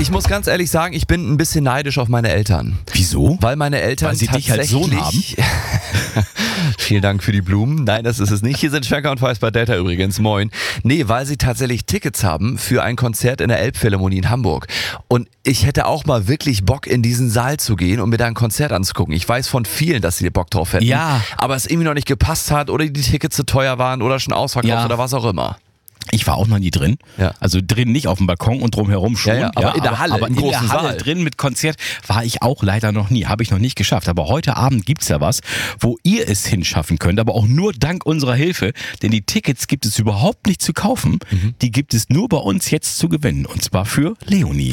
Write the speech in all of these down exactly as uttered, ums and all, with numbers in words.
Ich muss ganz ehrlich sagen, ich bin ein bisschen neidisch auf meine Eltern. Wieso? Weil meine Eltern Weil sie dich als Sohn haben? Vielen Dank für die Blumen. Nein, das ist es nicht. Hier sind Schwenker und Weiß bei Delta übrigens. Moin. Nee, weil sie tatsächlich Tickets haben für ein Konzert in der Elbphilharmonie in Hamburg. Und ich hätte auch mal wirklich Bock, in diesen Saal zu gehen und mir da ein Konzert anzugucken. Ich weiß von vielen, dass sie Bock drauf hätten. Ja. Aber es irgendwie noch nicht gepasst hat oder die Tickets zu teuer waren oder schon ausverkauft Ja. oder was auch immer. Ich war auch noch nie drin. Ja. Also drin nicht auf dem Balkon und drumherum schon. Ja, ja, aber in der Halle, aber im in großen der Halle Saal. drin mit Konzert war ich auch leider noch nie. Habe ich noch nicht geschafft. Aber heute Abend gibt's ja was, wo ihr es hinschaffen könnt. Aber auch nur dank unserer Hilfe. Denn die Tickets gibt es überhaupt nicht zu kaufen. Mhm. Die gibt es nur bei uns jetzt zu gewinnen. Und zwar für Leonie.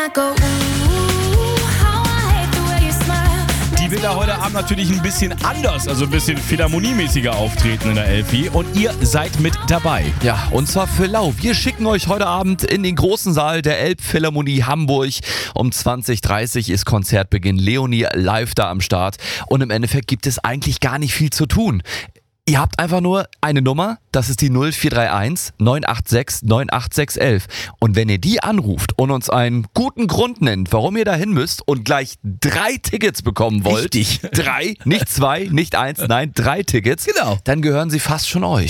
Die will da heute Abend natürlich ein bisschen anders, also ein bisschen philharmoniemäßiger auftreten in der Elfi. Und ihr seid mit dabei. Ja, und zwar für lau. Wir schicken euch heute Abend in den großen Saal der Elbphilharmonie Hamburg. Um zwanzig Uhr dreißig ist Konzertbeginn. Leonie live da am Start. Und im Endeffekt gibt es eigentlich gar nicht viel zu tun. Ihr habt einfach nur eine Nummer, das ist die null vier drei eins neun acht sechs neun acht sechs eins eins. Und wenn ihr die anruft und uns einen guten Grund nennt, warum ihr dahin müsst und gleich drei Tickets bekommen wollt, Richtig. drei, nicht zwei, nicht eins, nein, drei Tickets, Genau. dann gehören sie fast schon euch.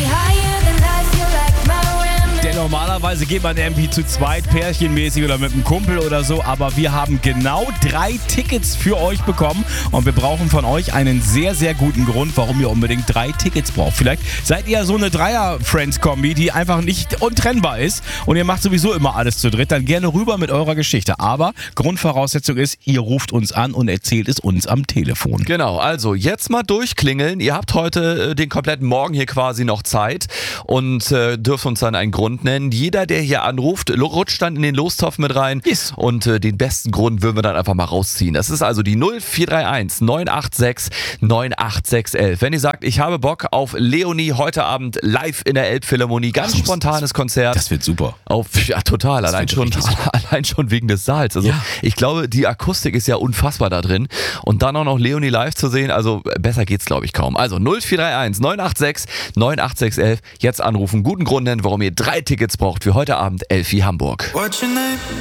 Denn normalerweise geht man irgendwie zu zweit, pärchenmäßig oder mit einem Kumpel oder so, aber wir haben genau drei Tickets für euch bekommen und wir brauchen von euch einen sehr, sehr guten Grund, warum ihr unbedingt drei Tickets braucht. Vielleicht seid ihr so eine Dreier-Friends-Kombi, die einfach nicht untrennbar ist und ihr macht sowieso immer alles zu dritt, dann gerne rüber mit eurer Geschichte. Aber Grundvoraussetzung ist, ihr ruft uns an und erzählt es uns am Telefon. Genau, also jetzt mal durchklingeln. Ihr habt heute äh, den kompletten Morgen hier quasi noch Zeit und äh, dürft uns dann einen Grund nennen. Jeder, der hier anruft, rutscht dann in den Lostopf mit rein Yes. und äh, den besten Grund würden wir dann einfach mal rausziehen. Das ist also die null vier drei eins neun acht sechs neun acht sechs eins eins. Wenn ihr sagt, ich habe Bock auf Leonie heute Abend live in der Elbphilharmonie, ganz Das muss- spontanes Konzert. Das wird super. Auf, ja, total. Allein wird schon, richtig super. allein schon wegen des Saals. Also, Ja. ich glaube, die Akustik ist ja unfassbar da drin. Und dann auch noch Leonie live zu sehen, also besser geht's, glaube ich, kaum. Also null vier drei eins neun acht sechs neun acht sechs eins eins. Jetzt anrufen, guten Grund nennen, warum ihr drei Tickets braucht für heute Abend Elfi Hamburg.